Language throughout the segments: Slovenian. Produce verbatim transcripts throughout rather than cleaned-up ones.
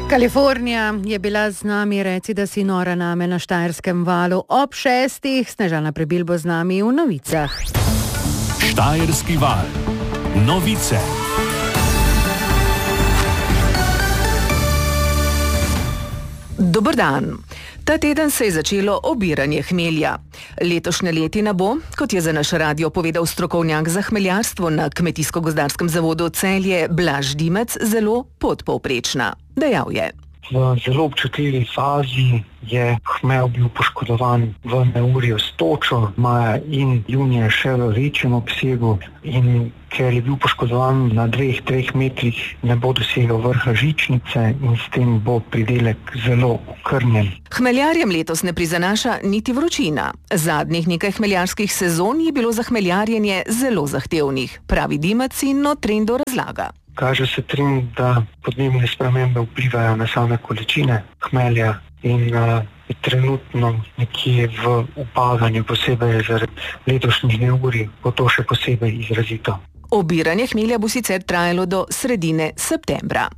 Kalifornija je bila z nami, reci, da si nora name na Štajerskem valu ob šestih. Snežana Prebil bo z nami v novicah. Štajerski val. Novice. Dober dan. Ta teden se je začelo obiranje hmelja. Letošnja letina bo, kot je za naš radio povedal strokovnjak za hmeljarstvo na Kmetijsko-gozdarskem zavodu Celje Blaž Dimec, zelo podpovprečna. Dejal je: V zelo občutljivi fazi je hmelj bil poškodovan v neurju s točo, maja in junija še v večjem obsegu, in ker je bil poškodovan na dveh, treh metrih, ne bo dosegel vrha žičnice in s tem bo pridelek zelo okrnjen. Hmeljarjem letos ne prizanaša niti vročina. Zadnjih nekaj hmeljarskih sezon je bilo za hmeljarjenje zelo zahtevnih, pravi Dimec in o trendu razlaga. Kaže se trend, da podnebne spremembe vplivajo na same količine hmelja in uh, je trenutno nekje v upadanju, posebej zaradi letošnjih neurij, bo to še posebej izrazito. Obiranje hmelja bo sicer trajalo do sredine septembra.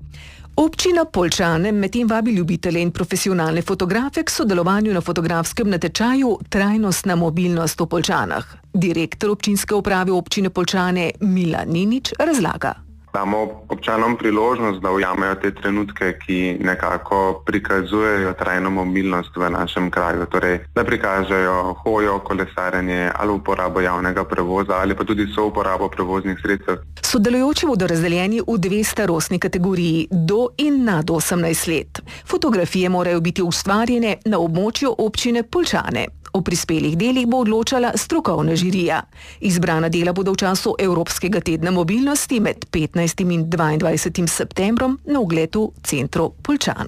Občina Poljčane medtem vabi ljubitelje in profesionalne fotografe k sodelovanju na fotografskem natečaju Trajnostna mobilnost v Poljčanah. Direktor občinske uprave občine Poljčane Milan Ninič razlaga. Damo občanom priložnost, da ujamejo te trenutke, ki nekako prikazujejo trajno mobilnost v našem kraju. Torej, da prikažejo hojo, kolesarjenje ali uporabo javnega prevoza ali pa tudi souporabo prevoznih sredstev. Sodelujoči bodo razdeljeni v dve starostni kategoriji, do in nad osemnajst let. Fotografije morajo biti ustvarjene na območju občine Poljčane. O prispelih delih bo odločala strokovna žirija. Izbrana dela bodo v času Evropskega tedna mobilnosti med petnajstim in dvaindvajsetim septembrom na ogled v centru Poljčan.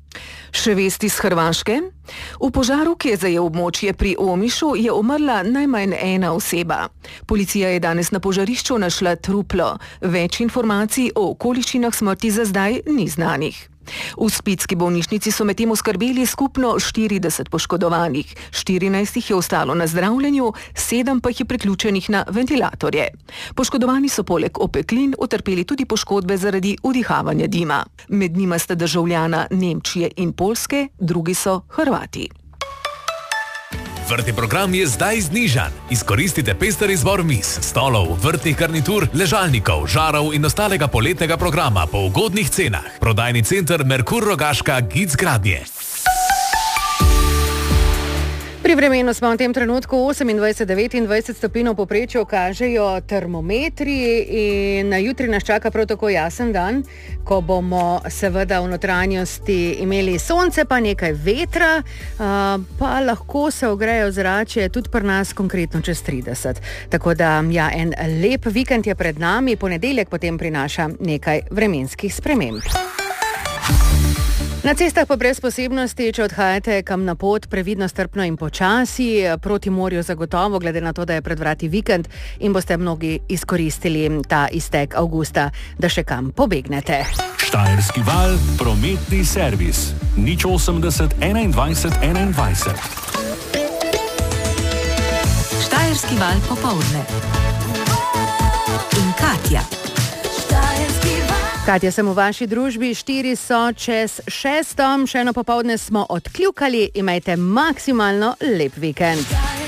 Še vesti z Hrvaške? V požaru, ki je zajel območje pri Omišu, je umrla najmanj ena oseba. Policija je danes na požarišču našla truplo. Več informacij o okoliščinah smrti za zdaj ni znanih. V splitski bolnišnici so medtem oskrbeli skupno štirideset poškodovanih, štirinajst jih je ostalo na zdravljenju, sedem pa jih je priključenih na ventilatorje. Poškodovani so poleg opeklin utrpeli tudi poškodbe zaradi vdihavanja dima. Med njima sta državljana Nemčije in Poljske, drugi so Hrvati. Vrtni program je zdaj znižan. Izkoristite pester izbor miz, stolov, vrtnih garnitur, ležalnikov, žarov in ostalega poletnega programa po ugodnih cenah. Prodajni center Merkur Rogaška Gic Gradnje. Pri vremenu smo v tem trenutku osemindvajset do devetindvajset stopinj v povprečju kažejo termometri in jutri nas čaka prav tako jasen dan, ko bomo seveda v notranjosti imeli sonce pa nekaj vetra, pa lahko se ogreje ozračje tudi pri nas konkretno čez trideset. Tako da ja, en lep vikend je pred nami, ponedeljek potem prinaša nekaj vremenskih sprememb. Na cestah pa brez posebnosti, če odhajate kam na pot, previdno, strpno in počasi, proti morju zagotovo, glede na to, da je pred vrati vikend in boste mnogi izkoristili ta iztek avgusta, da še kam pobegnete. Štajerski val, prometni servis. nič osemdeset enaindvajset enaindvajset. Štajerski val popoldne. In Katja. Katja, sem v vaši družbi, štiri so čez šestom, še eno popoldne smo odkljukali, imejte maksimalno lep vikend.